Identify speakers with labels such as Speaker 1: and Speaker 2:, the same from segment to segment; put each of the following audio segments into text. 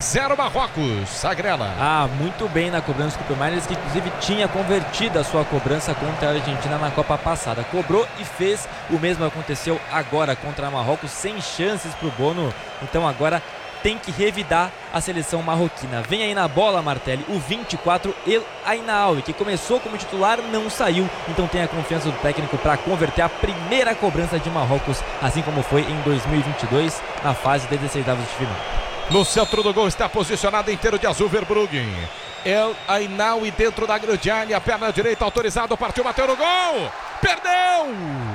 Speaker 1: 0 Marrocos. Agrela.
Speaker 2: Muito bem na cobrança do Cooper Miners, que inclusive tinha convertido a sua cobrança contra a Argentina na Copa passada. Cobrou e fez. O mesmo aconteceu agora contra Marrocos, sem chances para o Bono. Então agora tem que revidar a seleção marroquina. Vem aí na bola, Martelli, o 24, El Ainaoui, que começou como titular, não saiu. Então tem a confiança do técnico para converter a primeira cobrança de Marrocos, assim como foi em 2022, na fase de 16avos de final.
Speaker 1: No centro do gol está posicionado inteiro de azul Verbruggen. El Ainaoui dentro da grande área, perna direita autorizado, partiu, bateu no gol. Perdeu!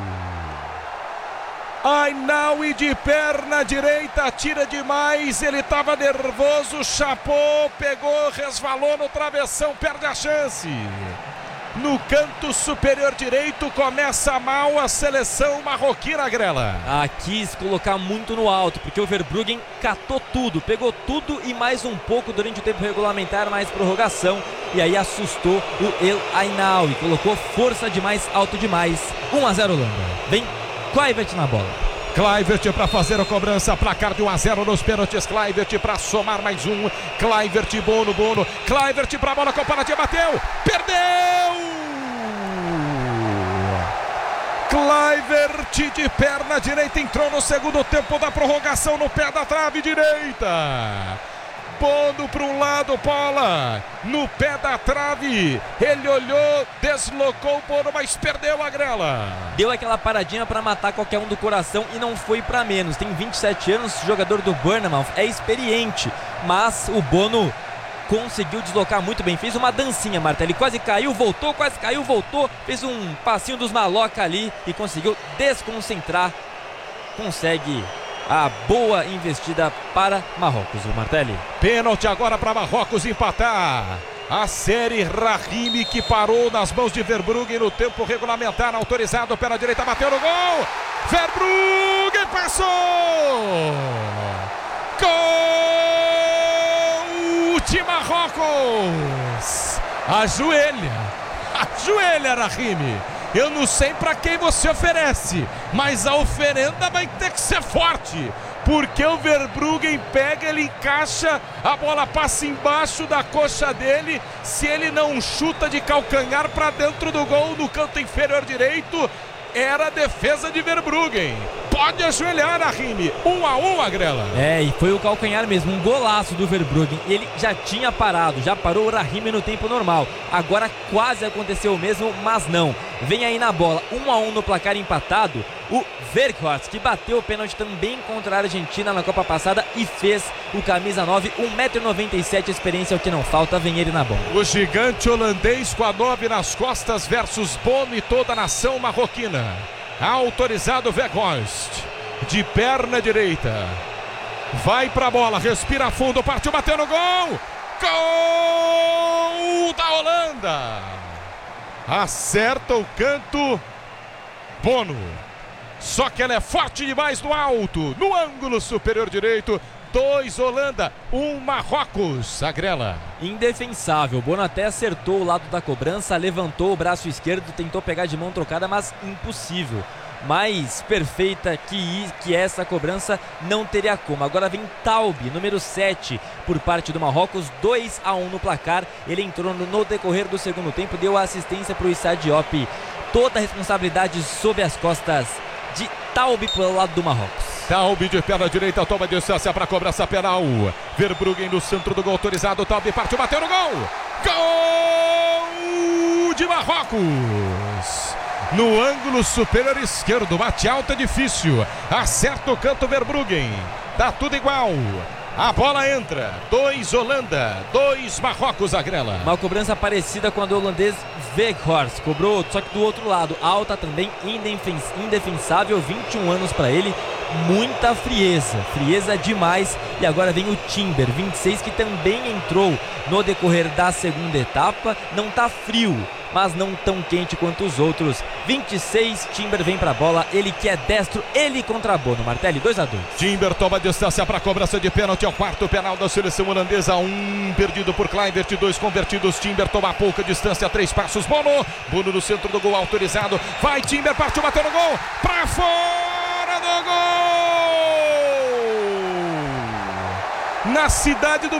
Speaker 1: Ainaoui de perna direita, tira demais, ele estava nervoso, chapou, pegou, resvalou no travessão, perde a chance. No canto superior direito, começa mal a seleção marroquina, Agrela.
Speaker 2: Quis colocar muito no alto, porque o Verbruggen catou tudo, pegou tudo e mais um pouco durante o tempo regulamentar, mais prorrogação. E aí assustou o El Ainaoui, colocou força demais, alto demais. 1-0 Holanda. Vem Kluivert na bola.
Speaker 1: Kluivert para fazer a cobrança, placar de 1-0 nos pênaltis. Kluivert para somar mais um. Kluivert, Bono. Kluivert para a bola, comparativa, bateu, perdeu! Kluivert de perna direita entrou no segundo tempo da prorrogação no pé da trave direita. Bono para um lado, bola no pé da trave, ele olhou, deslocou o Bono, mas perdeu a Agrela.
Speaker 2: Deu aquela paradinha para matar qualquer um do coração e não foi para menos. Tem 27 anos, jogador do Bournemouth, é experiente, mas o Bono conseguiu deslocar muito bem, fez uma dancinha, Martelli, quase caiu, voltou, fez um passinho dos maloca ali e conseguiu desconcentrar, consegue a boa investida para Marrocos, o Martelli.
Speaker 1: Pênalti agora para Marrocos empatar. A série Rahimi, que parou nas mãos de Verbruggen no tempo regulamentar, autorizado pela direita, bateu no gol. Verbruggen passou. Gol de Marrocos. Ajoelha, Rahimi. Eu não sei para quem você oferece, mas a oferenda vai ter que ser forte, porque o Verbruggen pega, ele encaixa, a bola passa embaixo da coxa dele. Se ele não chuta de calcanhar para dentro do gol no canto inferior direito, era a defesa de Verbruggen. Pode ajoelhar, Rahimi. 1-1, Agrela.
Speaker 2: E foi o calcanhar mesmo, um golaço do Verbruggen. Ele já tinha parado, já parou o Rahimi no tempo normal. Agora quase aconteceu o mesmo, mas não. Vem aí na bola, 1-1 no placar empatado. O Weghorst, que bateu o pênalti também contra a Argentina na Copa passada e fez o camisa 9, 1,97 m, experiência é o que não falta, vem ele na bola.
Speaker 1: O gigante holandês com a 9 nas costas versus Bono e toda a nação marroquina. Autorizado Weghorst, de perna direita, vai pra bola, respira fundo, partiu, bateu no gol. Gol da Holanda. Acerta o canto Bono, só que ela é forte demais no alto, no ângulo superior direito. 2 Holanda, 1 Marrocos, Agrela.
Speaker 2: Indefensável, Bono até acertou o lado da cobrança, levantou o braço esquerdo, tentou pegar de mão trocada, mas impossível. Mais perfeita que essa cobrança não teria como. Agora vem Taobi, número 7, por parte do Marrocos, 2-1 no placar. Ele entrou no decorrer do segundo tempo, deu assistência para o Issa Diop. Toda a responsabilidade sob as costas de Taobi pelo lado do Marrocos.
Speaker 1: Taobi de perna direita, toma distância para cobrança penal. Verbruggen no centro do gol autorizado. Taobi partiu, bateu no gol. Gol de Marrocos. No ângulo superior esquerdo, bate alta, difícil. Acerta o canto Verbruggen. Tá tudo igual. A bola entra. 2 Holanda, 2 Marrocos, Agrela.
Speaker 2: Uma cobrança parecida com a do holandês Weghorst. Cobrou, só que do outro lado. Alta também, indefensável. 21 anos para ele. Muita frieza demais. E agora vem o Timber, 26, que também entrou no decorrer da segunda etapa. Não tá frio, mas não tão quente quanto os outros. 26, Timber vem pra bola, ele que é destro, ele contra Bono. Martelli, 2-2.
Speaker 1: Timber toma distância para cobrança de pênalti, é o 4º penal da seleção holandesa. 1 perdido por Kluivert, 2 convertidos. Timber toma pouca distância, 3 passos. Bono no centro do gol, autorizado. Vai Timber, partiu, bateu no gol, pra fora do gol! Na cidade do